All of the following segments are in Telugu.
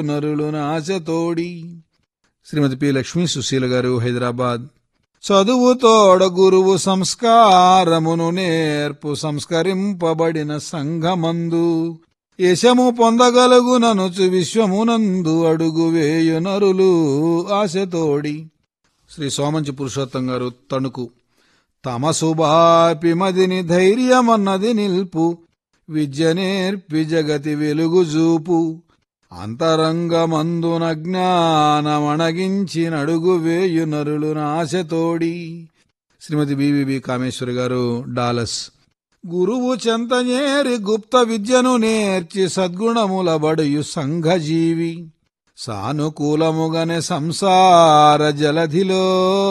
నరులు నాశతోడి. శ్రీమతి పి. లక్ష్మీ సుశీల గారు, హైదరాబాద్. చదువుతోడ గురువు సంస్కారమును నేర్పు సంస్కరింపబడిన సంఘమందు యశము పొందగలుగుననుచు విశ్వమునందు అడుగు వేయు నరులు ఆశతోడి. శ్రీ సోమంచి పురుషోత్తం గారు, తణుకు. తమసుబాపి మదిని ధైర్యమన్నది నిల్పు విద్య నేర్పి జగతి వెలుగు చూపు అంతరంగమందున జ్ఞానమణగించి నడుగు వేయు నరులు నాశతోడి. శ్రీమతి బివిబి కామేశ్వరి గారు, డాలస్. గురువు చెంతనేరి గుప్త విద్యను నేర్చి సద్గుణముల బడుయు సంఘజీవి సానుకూలముగనే సంసార జలధిలో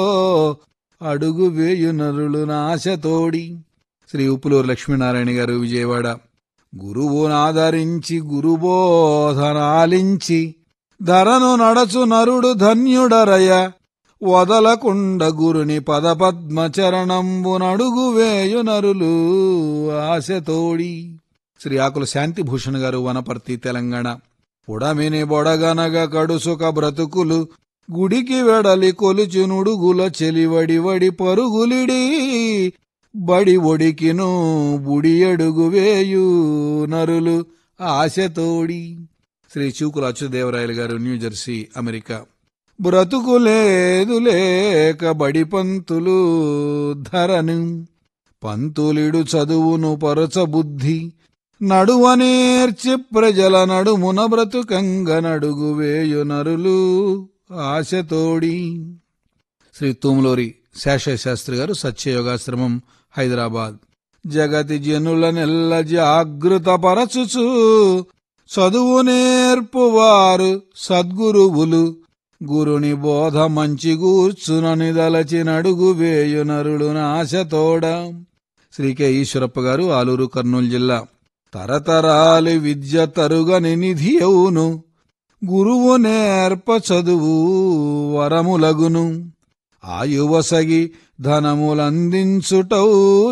అడుగు వేయు నరులు నాశతోడి. శ్రీ ఉప్పులూరు లక్ష్మీనారాయణ గారు, విజయవాడ. గురువునాదరించి గురుబోధనాలించి ధరను నడచు నరుడు ధన్యుడరయ వదలకుండ గురుని పదపద్మచరణంబు నడుగు వేయు నరులు ఆశతోడి. శ్రీ ఆకుల శాంతిభూషణ్ గారు, వనపర్తి, తెలంగాణ. ఉడమిని బొడగనగ కడుసుక బ్రతుకులు గుడికి వెడలి కొలుచు నుడుగుల చెలివడివడి పరుగులిడి బడి ఒడికిను బుడి అడుగు వేయు నరులు ఆశతోడి. శ్రీ చూకుల అచ్యుతదేవరాయలు గారు, న్యూజెర్సీ, అమెరికా. బ్రతుకులేదు లేక బడి పంతులు ధరను పంతులిడు చదువును పరచబుద్ధి నడువనేర్చి ప్రజల నడుమున బ్రతుకంగ నడుగు వేయు నరులు ఆశతోడి. శ్రీ తూములూరి శేషశాస్త్రి గారు, సత్యయోగాశ్రమం, హైదరాబాద్. జగతి జనుల నెల్ల జాగృతపరచుచు చదువు నేర్పువారు సద్గురువులు గురుని బోధ మంచి గూర్చునని దలచి నడుగు వేయు నరుడు నాశతోడ. శ్రీ కె ఈశ్వరప్ప గారు, ఆలూరు, కర్నూలు జిల్లా. తరతరాలు విద్య తరుగని నిధి అవును గురువు నేర్ప చదువు వరములగును ఆయువసగి ధనములందించుటౌ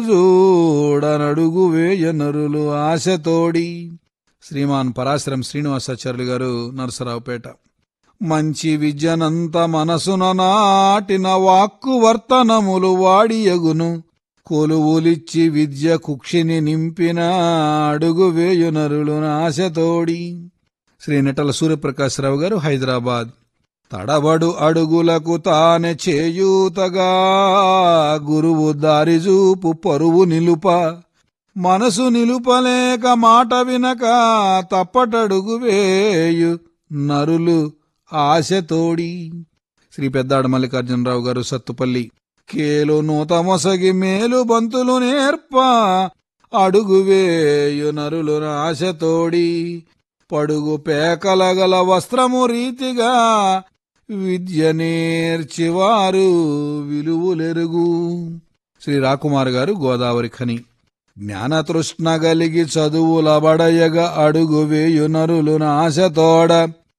చూడనడుగు వేయ నరులు ఆశతోడి. శ్రీమాన్ పరాశరం శ్రీనివాసాచార్యులు గారు, నరసరావుపేట. మంచి విద్యనంత మనసున నాటిన వాక్కు వర్తనములు వాడియగును కొలువులిచ్చి విద్య కుక్షిని నింపిన అడుగు వేయు నరులు నాశతోడి. శ్రీ నిట్టల సూర్యప్రకాశరావు గారు, హైదరాబాద్. తడబడు అడుగులకు తానే చేయూతగా గురువు దారిజూపు పరువు నిలుప మనసు నిలుపలేక మాట వినక తప్పటడుగు వేయు నరులు ఆశతోడి. శ్రీ పెద్దాడ మల్లికార్జునరావు గారు, సత్తుపల్లి. కేలు నూతమొసగి మేలు బంతులు నేర్ప అడుగు వేయు నరులు ఆశతోడి. పడుగు పేకలగల వస్త్రము రీతిగా విద్య నేర్చివారు విలువులెరుగు. శ్రీ రాకుమార్ గారు, గోదావరి ఖని. జ్ఞానతృష్ణ గలిగి చదువుల బడయగ అడుగు వేయు నరులు నాశతోడ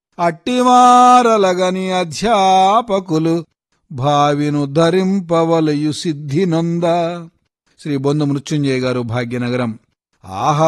అట్టివారలగని అధ్యాపకులు భావిను ధరింపవలయు సిద్ధినొంద. శ్రీ బొందు మృత్యుంజయ గారు, భాగ్యనగరం. ఆహ